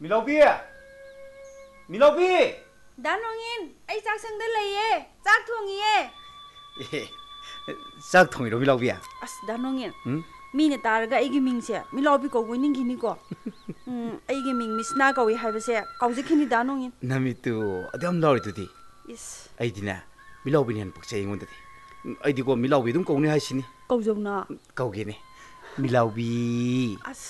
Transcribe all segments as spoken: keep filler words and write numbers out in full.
मिलाबी मिलाबी दानोंगिन आई चाक संगदा लइये चाक थोंगिये ए चाक थोंगिरो मिलाबी अस दानोंगिन मीने तारगा आइगी मिंगसे मिलाबी कौगोय निंगिनिको उम आइगी Ming मिसना कौई हाइबसे कौजखिनि दानोंगिन नमितु अदम लाउरिदुदी इस आइदिना मिलाबी नेन पक्से इंगोंददी आइदिको मिलाबी दुम कौनि हाइसिनी कौजौना कौगेने मिलाबी अस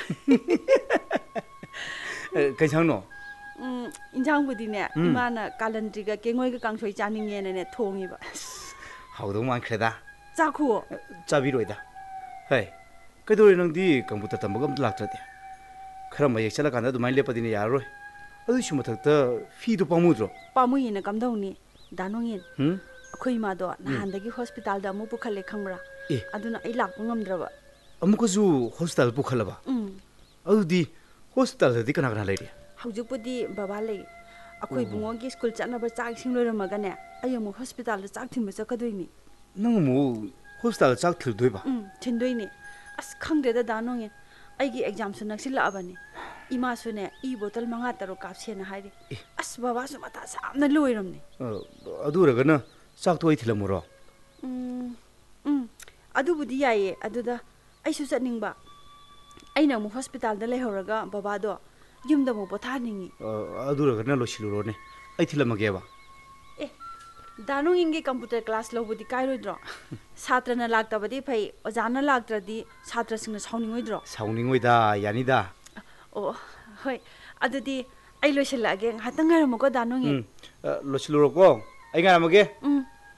कैसांनो 음 인장부디네 이마나 갈란지가 갱어이가 강소이 짜닝예네네 통이바 하우도 많크레다 짜쿠 짜비로이다 헤이 그도리 능디 컴퓨터 담보가 락트데 그럼 뭐 예찰라 간다 두마이 레빠디네 야로이 어디시 못했다 피도 빠무드로 빠무이네 감다우니 다농인 응 अखोई मादो नहानदगी हॉस्पिटल दा मु पुखले खंगरा अदुना आई लाक ngमद्रबा अमुकजु हॉस्पिटल पुखलबा उम अदुदी हॉस्पिटल दि कना कना लेरि हौजुपुदी बाबा ले अखोई बुंगोगी स्कूल चनबा चाक सिंग लोरमगने अयमु हॉस्पिटल दा चाक थिनबा चकदोइनी नंगमु हॉस्पिटल चाक थिलदोइबा उम थिनदोइनी अस खंगदेदा दानोंगे आइगी एग्जाम सु नक्सिलाबनी इमा सुने ई बोतल मंगा तरो कापसेना हाइदे अस बाबा सु मता सामना लोइरमने अदुरगना चाक तो थिलमुरो उम उम अदुबुदी याये अदुदा आइसु चनिंगबा अइना मु हॉस्पिटल दा लेहौरगा बाबा दो युमदा मु पोथानिंगी अदुरगना लोसिलुरोने आइ थिलमगेबा ए दानु इंगे कंप्यूटर क्लास लोबुदी काइरोइद्रो छात्रना लागतबदी फै ओजाना लागत्रदी छात्रसिंगना साउनिंगोइद्रो साउनिंगोइदा यानिदा ओ होय अदुदी आइ लोसिलागे हातंगारमको दानुंगे लोसिलुरोको आइ गारमगे उम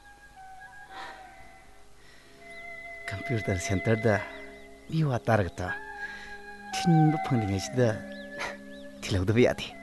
कंप्यूटर सेंटर दा मिवा तारगता थिनबो फंलिङैसिदा थिलौदबो यादे